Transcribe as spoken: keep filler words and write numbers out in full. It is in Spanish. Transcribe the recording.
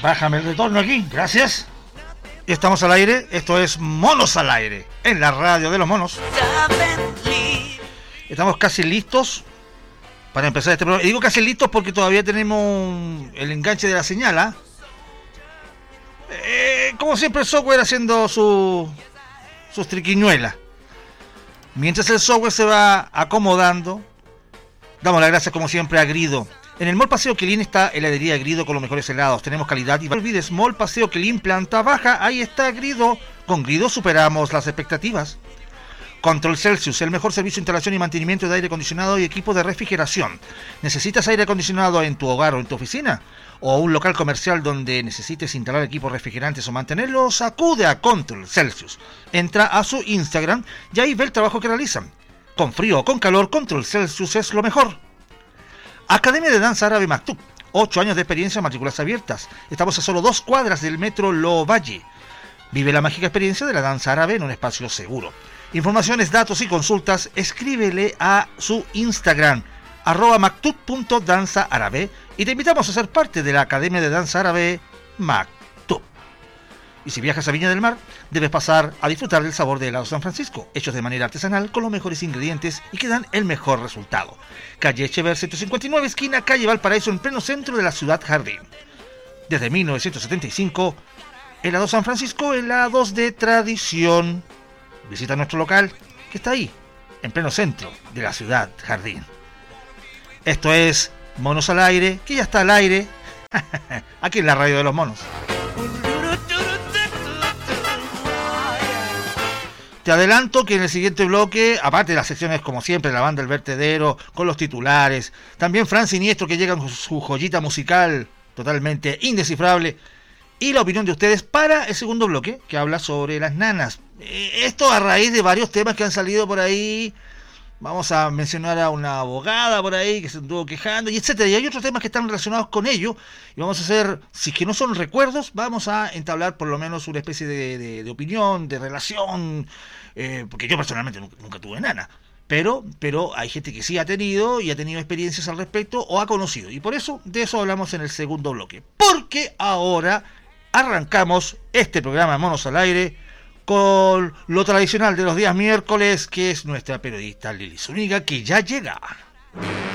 Bájame el retorno aquí, gracias. Estamos al aire, esto es Monos al Aire, en la radio de los monos. Estamos casi listos para empezar este programa. Y digo casi listos porque todavía tenemos el enganche de la señal, ¿ah? Eh, como siempre el software haciendo su, sus triquiñuelas. Mientras el software se va acomodando, damos las gracias como siempre a Grido. En el Mall Paseo Quilín está heladería Grido con los mejores helados. Tenemos calidad y no olvides, Mall Paseo Quilín, planta baja, ahí está Grido. Con Grido superamos las expectativas. Control Celsius, el mejor servicio de instalación y mantenimiento de aire acondicionado y equipo de refrigeración. ¿Necesitas aire acondicionado en tu hogar o en tu oficina? ¿O un local comercial donde necesites instalar equipos refrigerantes o mantenerlos? Acude a Control Celsius. Entra a su Instagram y ahí ve el trabajo que realizan. Con frío o con calor, Control Celsius es lo mejor. Academia de Danza Árabe Maktub. ocho años de experiencia, matrículas abiertas. Estamos a solo dos cuadras del metro Lovalle. Vive la mágica experiencia de la danza árabe en un espacio seguro. Informaciones, datos y consultas, escríbele a su Instagram, arroba maktub punto danza árabe, y te invitamos a ser parte de la Academia de Danza Árabe Maktub. Y si viajas a Viña del Mar, debes pasar a disfrutar del sabor de helado San Francisco, hechos de manera artesanal con los mejores ingredientes y que dan el mejor resultado. Calle Echever ciento cincuenta y nueve, esquina calle Valparaíso, en pleno centro de la ciudad Jardín. Desde mil novecientos setenta y cinco, helado San Francisco, helados de tradición. Visita nuestro local, que está ahí, en pleno centro de la ciudad Jardín. Esto es Monos al Aire, que ya está al aire, aquí en la radio de los monos. Te adelanto que en el siguiente bloque, aparte de las secciones como siempre, la banda El Vertedero, con los titulares, también Fran Siniestro, que llega con su joyita musical totalmente indescifrable, y la opinión de ustedes para el segundo bloque, que habla sobre las nanas. Esto a raíz de varios temas que han salido por ahí. Vamos a mencionar a una abogada por ahí que se estuvo quejando, y etcétera. Y hay otros temas que están relacionados con ello. Y vamos a hacer, si que no son recuerdos, vamos a entablar por lo menos una especie de, de, de opinión, de relación. Eh, porque yo personalmente nunca, nunca tuve nana. Pero, pero hay gente que sí ha tenido y ha tenido experiencias al respecto o ha conocido. Y por eso, de eso hablamos en el segundo bloque. Porque ahora arrancamos este programa Monos al Aire con lo tradicional de los días miércoles, que es nuestra periodista Lili Zúñiga, que ya llega.